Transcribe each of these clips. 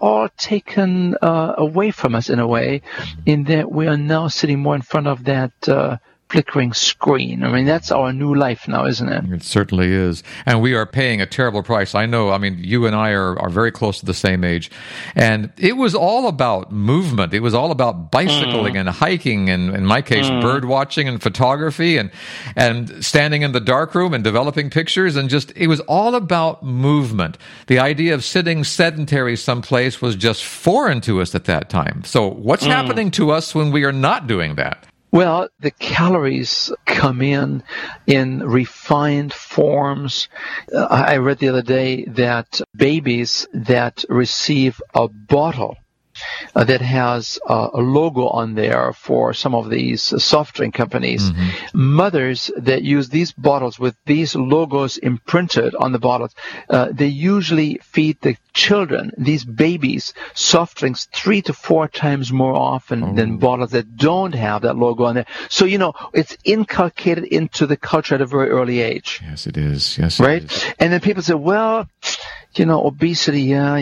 all taken away from us in a way, in that we are now sitting more in front of that flickering screen. I mean, that's our new life now, isn't it? It certainly is. And we are paying a terrible price. I know, I mean, you and I are very close to the same age. And it was all about movement. It was all about bicycling and hiking, and in my case, bird watching and photography, and standing in the darkroom and developing pictures. And just, it was all about movement. The idea of sitting sedentary someplace was just foreign to us at that time. So what's happening to us when we are not doing that? Well, the calories come in refined forms. I read the other day that babies that receive a bottle that has a logo on there for some of these soft drink companies, mothers that use these bottles with these logos imprinted on the bottles, they usually feed the children, these babies, soft drinks 3 to 4 times more often than bottles that don't have that logo on there. So, it's inculcated into the culture at a very early age. Yes, it is. Yes, right? It is. And then people say, well, obesity, yeah.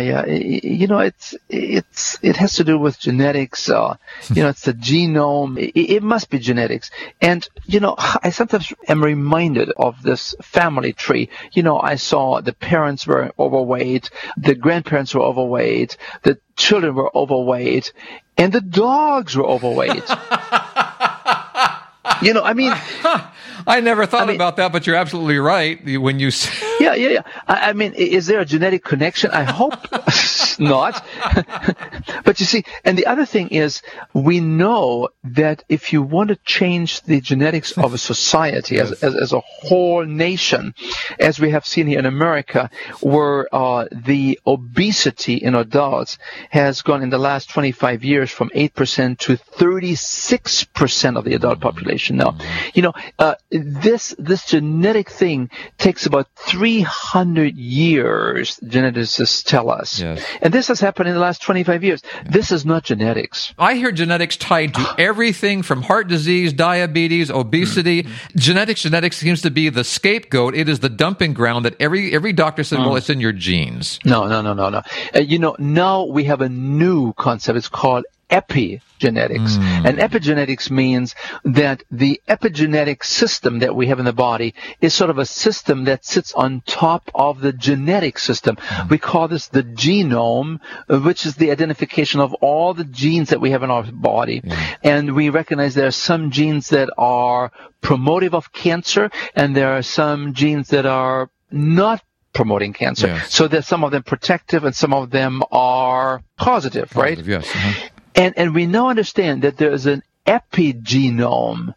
It has to do with genetics. It's the genome. It must be genetics. And, I sometimes am reminded of this family tree. I saw the parents were overweight, the grandparents were overweight, the children were overweight, and the dogs were overweight. I never thought about that, but you're absolutely right when you say... Yeah. I mean, is there a genetic connection? I hope not. But you see, and the other thing is, we know that if you want to change the genetics of a society as a whole nation, as we have seen here in America, where the obesity in adults has gone in the last 25 years from 8% to 36% of the adult population now. This genetic thing takes about 300 years, geneticists tell us. Yes. And this has happened in the last 25 years. Yeah. This is not genetics. I hear genetics tied to everything from heart disease, diabetes, obesity. Genetics seems to be the scapegoat. It is the dumping ground that every doctor said, well, it's in your genes. No. Now we have a new concept. It's called epigenetics. And epigenetics means that the epigenetic system that we have in the body is sort of a system that sits on top of the genetic system. We call this the genome, which is the identification of all the genes that we have in our body. And we recognize there are some genes that are promotive of cancer, and there are some genes that are not promoting cancer. Yes. So that some of them protective and some of them are positive, right? Yes. And we now understand that there is an epigenome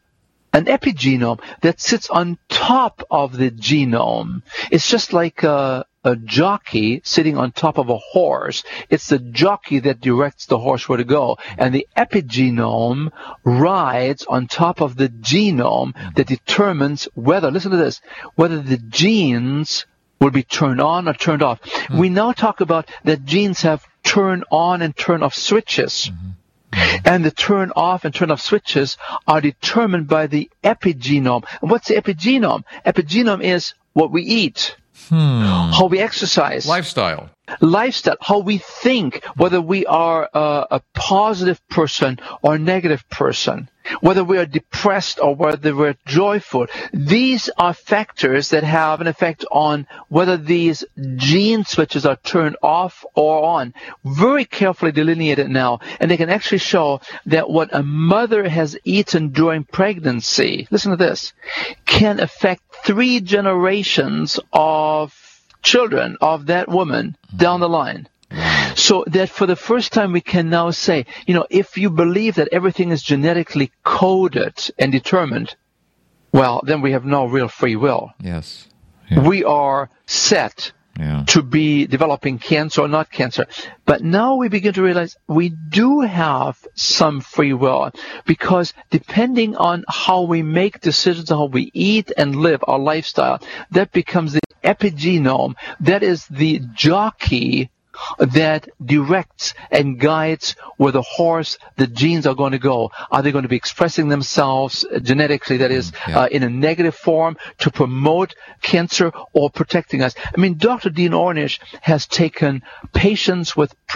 that sits on top of the genome. It's just like a jockey sitting on top of a horse. It's the jockey that directs the horse where to go. And the epigenome rides on top of the genome that determines whether the genes will be turned on or turned off. We now talk about that genes have turn on and turn off switches. And the turn off and turn off switches are determined by the epigenome. And what's the epigenome? Epigenome is what we eat, how we exercise. Lifestyle, how we think, whether we are a positive person or a negative person, whether we are depressed or whether we're joyful. These are factors that have an effect on whether these gene switches are turned off or on. Very carefully delineated now, and they can actually show that what a mother has eaten during pregnancy, listen to this, can affect 3 generations of children of that woman down the line. So that for the first time we can now say, if you believe that everything is genetically coded and determined, well, then we have no real free will. Yes. We are set to be developing cancer or not cancer. But now we begin to realize we do have some free will, because depending on how we make decisions, how we eat and live our lifestyle, that becomes the epigenome. That is the jockey that directs and guides where the horse, the genes are going to go. Are they going to be expressing themselves genetically, that is, in a negative form to promote cancer or protecting us? I mean, Dr. Dean Ornish has taken patients with